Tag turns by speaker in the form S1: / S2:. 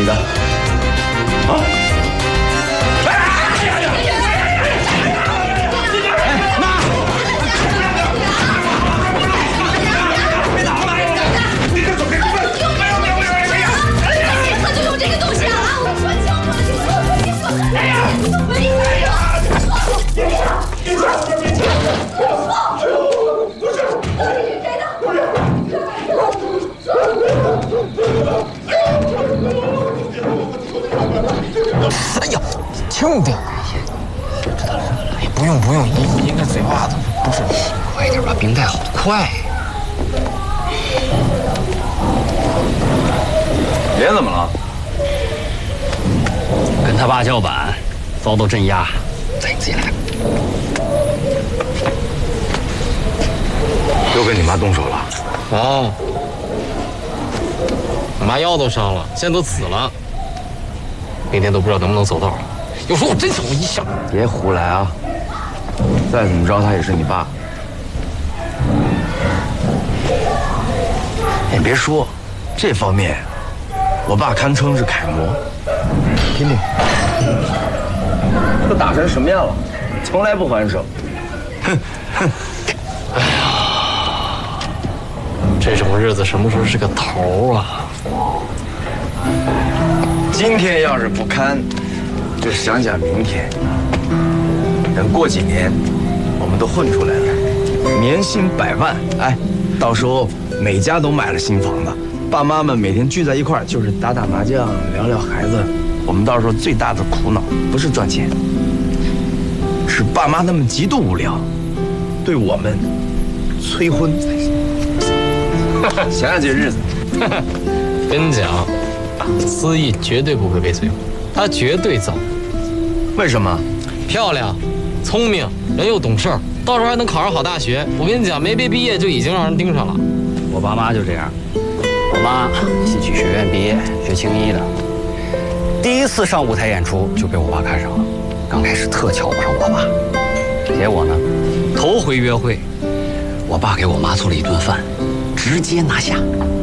S1: 你的。啊！
S2: 哎呀，轻点！知道了，哎，不用，应该嘴巴子不是。快点把冰带好，快！
S1: 脸怎么了？
S3: 跟他爸叫板，遭到镇压。
S2: 再你自己来。
S1: 又跟你妈动手了？
S2: 哦，我妈腰都伤了，现在都紫了，明天都不知道能不能走道。有时候我真想我一想，
S1: 别胡来啊！再怎么着，他也是你爸。你别说，这方面，我爸堪称是楷模。听听，都打成什么样了，从来不还手。哼哼！
S2: 哎呀，这种日子什么时候是个头啊？
S1: 今天要是不堪，就想想明天。等过几年，我们都混出来了，年薪100万，哎，到时候每家都买了新房子，爸妈们每天聚在一块儿就是打打麻将，聊聊孩子。我们到时候最大的苦恼不是赚钱，是爸妈他们极度无聊，对我们催婚。想想这日子，
S2: 跟你讲，思义绝对不会被催婚，他绝对早。
S1: 为什么？
S2: 漂亮，聪明，人又懂事儿，到时候还能考上好大学。我跟你讲，没毕业就已经让人盯上了。
S3: 我爸妈就这样，我妈戏曲学院毕业，学青衣的，第一次上舞台演出就被我爸看上了。刚开始特瞧不上我爸，结果呢，头回约会，我爸给我妈做了一顿饭，直接拿下。